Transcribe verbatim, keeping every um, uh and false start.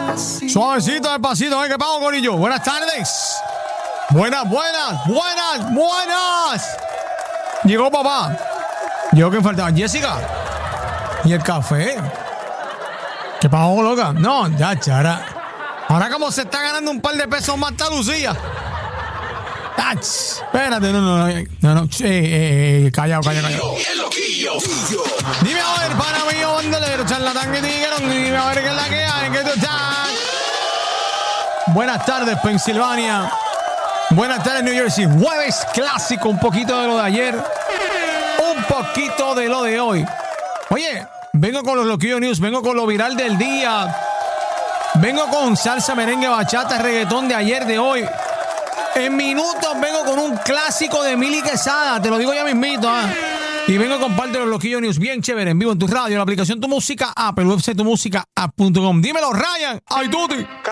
Suavecito, despacito, ¿eh? ¿Qué pago, corillo? Buenas tardes. Buenas, buenas, buenas, buenas. Llegó papá. Llegó quien faltaba. Jessica. ¿Y el café? ¿Qué pago, loca? No, ya, chara. Ahora como se está ganando un par de pesos más, está Lucía. Ach, espérate, no, no, no, no, no, eh, eh, callado, callado, callado. Dime a ver, pana mío, bandolero, charlatán que dijeron, dime a ver qué es la que hay, que tú estás. Buenas tardes, Pensilvania. Buenas tardes, New Jersey. Jueves clásico, un poquito de lo de ayer, un poquito de lo de hoy. Oye, vengo con los Loquillo News, vengo con lo viral del día, vengo con salsa, merengue, bachata, reggaetón de ayer, de hoy. En minutos vengo con un clásico de Mili Quesada, te lo digo ya mismito, ¿eh? Y vengo con parte de los Loquillo News bien chévere, en vivo en tu radio, la aplicación Tu Música App, el website tu música app punto com. Dímelo, Ryan. Ay, Tuti.